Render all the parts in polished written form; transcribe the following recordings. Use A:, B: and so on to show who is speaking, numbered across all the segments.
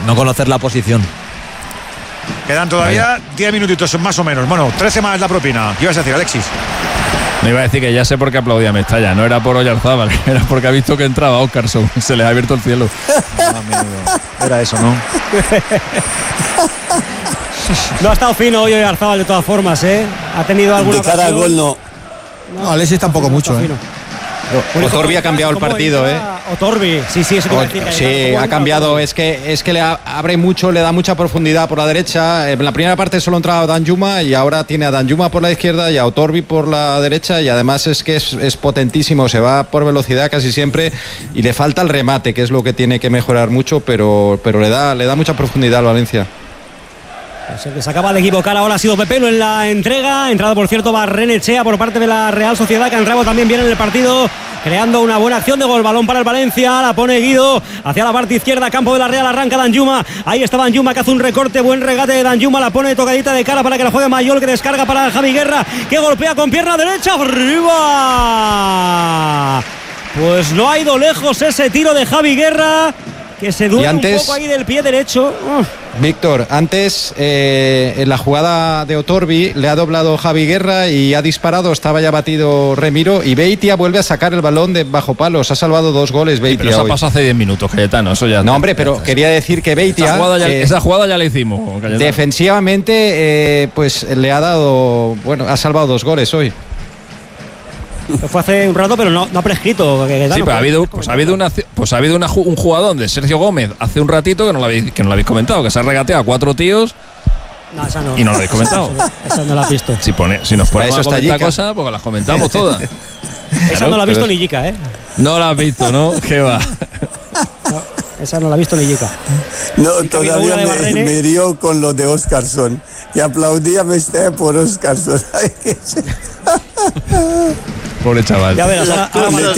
A: no conocer la posición.
B: Quedan todavía 10 minutitos más o menos. Bueno, 13 más la propina. ¿Qué ibas a decir, Alexis?
C: Me iba a decir que ya sé por qué aplaudía Mestalla. No era por Oyarzábal, era porque ha visto que entraba Óscarson. Se le ha abierto el cielo.
B: Era eso, ¿no?
D: No ha estado fino hoy Oyarzábal de todas formas, ¿eh? Ha tenido alguna
E: de cara al gol no.
F: No, Alexis tampoco mucho, ¿eh?
G: Otorbi ha cambiado el partido, ¿eh?
D: Otorbi, sí, eso te iba a decir.
G: Sí, ha cambiado. Es que le abre mucho, le da mucha profundidad por la derecha. En la primera parte solo entraba Danjuma y ahora tiene a Danjuma por la izquierda y a Otorbi por la derecha. Y además es que es potentísimo, se va por velocidad casi siempre y le falta el remate, que es lo que tiene que mejorar mucho, pero le da mucha profundidad al Valencia.
D: El que se acaba de equivocar ahora ha sido Pepelo en la entrega. Entrado, por cierto, Barrenechea por parte de la Real Sociedad, que ha entrado también bien en el partido, creando una buena acción de gol. Balón para el Valencia, la pone Guido hacia la parte izquierda, campo de la Real, arranca Danjuma. Ahí está Danjuma, que hace un recorte, buen regate de Danjuma, la pone tocadita de cara para que la juegue Mayol, que descarga para Javi Guerra, que golpea con pierna derecha, arriba. Pues no ha ido lejos ese tiro de Javi Guerra, que se duele un poco ahí del pie derecho.
G: Víctor, antes en la jugada de Otorbi le ha doblado Javi Guerra y ha disparado, estaba ya batido Remiro y Beitia vuelve a sacar el balón de bajo palos. Ha salvado 2 goles Beitia.
C: Pero eso pasó hace 10 minutos, Cayetano. Eso ya.
G: No, hombre, pero quería decir que Beitia.
C: Esa jugada ya la hicimos, Cayetano.
G: Defensivamente, pues le ha dado. Bueno, ha salvado 2 goles hoy.
D: Fue hace un rato, pero no ha prescrito.
C: Sí, pero ha habido un jugador de Sergio Gómez hace un ratito que no lo habéis comentado, que se ha regateado a 4 tíos.
D: No, esa no.
C: Y no lo habéis comentado.
D: Esa no la has visto.
C: Si nos ponemos a comentar cosas, porque las comentamos todas.
D: Esa no la ha visto ni Yica, ¿eh?
C: No la has visto, ¿no? ¿Qué va?
D: No, esa no la ha visto ni Yica.
E: No, todavía me dio con lo de Óscarson. Y aplaudía Mestalla por Óscarson.
C: Pobre chaval.
D: Ya verás, ahora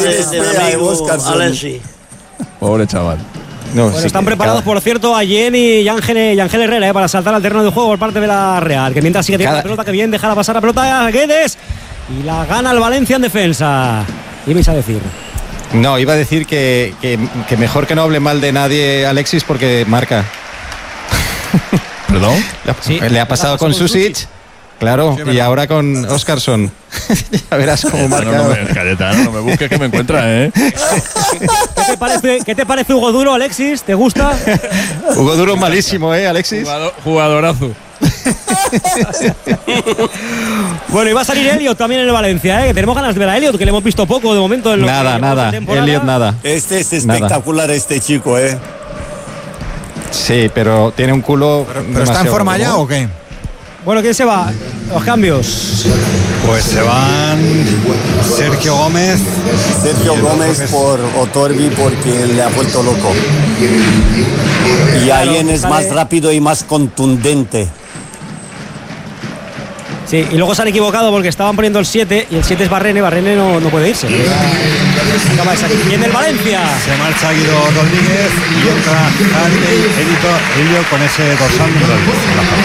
C: Pobre chaval.
D: No, bueno, sí, están preparados, por cierto, a Jen y Ángel Herrera para saltar al terreno de juego por parte de la Real, que mientras sigue teniendo la pelota, que bien dejará pasar la pelota a Guedes y la gana el Valencia en defensa. ¿Qué vais a decir?
G: No, iba a decir que mejor que no hable mal de nadie Alexis, porque marca.
C: ¿Perdón?
G: Sí, le ha pasado con Susic. Claro, sí, y ahora con Óscarson. Ya verás cómo marca.
C: No me busques que me encuentras, ¿eh?
D: ¿Qué te parece Hugo Duro, Alexis? ¿Te gusta?
G: Hugo Duro malísimo, Alexis?
C: Jugadorazo.
D: Bueno, y va a salir Elliot también en el Valencia, que tenemos ganas de ver a Elliot, que le hemos visto poco de momento.
G: Nada. Elliot nada.
E: Este es espectacular, este chico,
G: Sí, pero tiene un culo.
F: ¿Pero está en forma ya o qué?
D: Bueno, ¿quién se va? Los cambios.
H: Pues se van Sergio Gómez
E: por Otorbi, porque le ha vuelto loco. Y Ayen es más rápido y más contundente.
D: Sí, y luego se han equivocado porque estaban poniendo el 7 y el 7 es Barrene no puede irse. Acaba de salir bien el Valencia.
H: Se marcha Guido Rodríguez y entra Elliot con ese dorsal número 10.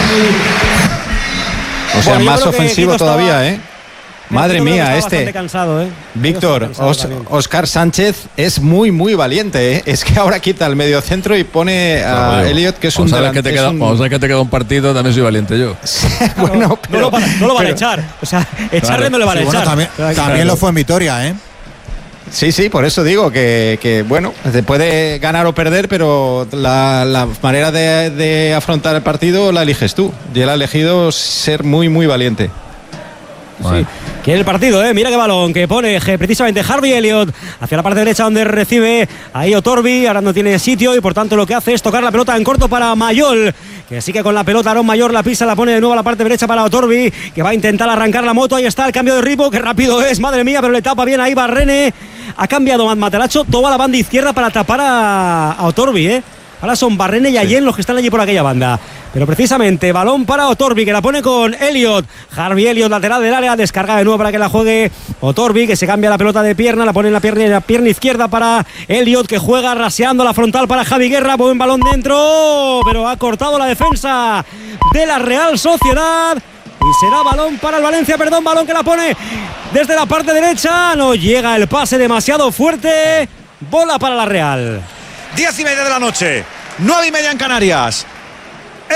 G: O sea, más ofensivo todavía, Madre mía,
D: cansado,
G: Víctor, Óscar Sánchez es muy, muy valiente, Es que ahora quita el mediocentro y pone a Elliot, que es un delantero.
C: Vamos a ver que te queda un partido, también soy valiente yo.
G: Bueno,
D: pero, no lo van a echar. O sea, echarle no le van a echar.
F: Bueno, también lo fue en Vitoria,
G: Sí, por eso digo que bueno, se puede ganar o perder, pero la manera de afrontar el partido la eliges tú. Y él ha elegido ser muy, muy valiente.
D: Sí. Quiere el partido, mira qué balón que pone precisamente Harvey Elliott hacia la parte derecha, donde recibe ahí Otorbi. Ahora no tiene sitio y por tanto lo que hace es tocar la pelota en corto para Mayol, que sigue con la pelota. Aaron Mayor la pisa, la pone de nuevo a la parte derecha para Otorbi, que va a intentar arrancar la moto. Ahí está el cambio de ritmo, que rápido es, madre mía, pero le tapa bien ahí Barrene. Ha cambiado Mataracho toda la banda izquierda para tapar a Otorbi, Ahora son Barrene y Ayen los que están allí por aquella banda. Pero precisamente balón para Otorbi, que la pone con Elliot. Harvey Elliott, lateral del área, descarga de nuevo para que la juegue Otorbi, que se cambia la pelota de pierna, la pone en la pierna izquierda para Elliot, que juega raseando la frontal para Javi Guerra. Buen balón dentro, pero ha cortado la defensa de la Real Sociedad. Y será balón para el Valencia, balón que la pone desde la parte derecha. No llega el pase demasiado fuerte. Bola para la Real.
B: 10:30 de la noche. 9:30 en Canarias.